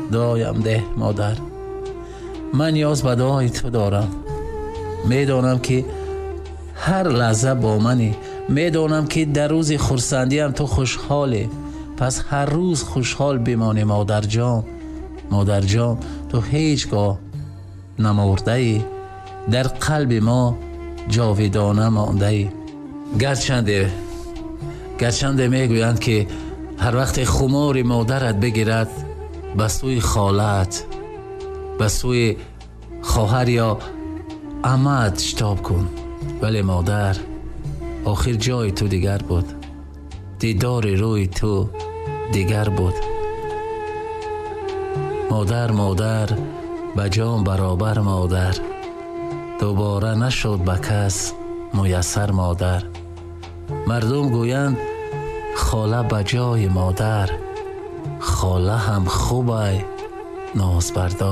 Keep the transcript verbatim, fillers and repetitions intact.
دعایم ده مادر. من نیاز به دعای تو دارم. میدانم که هر لحظه با منی. میدانم که در روز خرسندی هم تو خوشحالی. پس هر روز خوشحال بمانی مادر جان. مادر جان تو هیچگاه نمرده ای، در قلب ما جاودانه مانده ای. گرچنده گرچنده میگویند که هر وقت خمار مادرت بگیرد به سوی خالت، به سوی خواهر یا عمت شتاب کن. ولی مادر، آخر جای تو دیگر بود، دیدار روی تو دیگر بود. مادر مادر به جان برابر مادر، دوباره نشد به کس میسر مادر. مردم گویند خاله به جای مادر، خاله هم خوبه ناز بردار.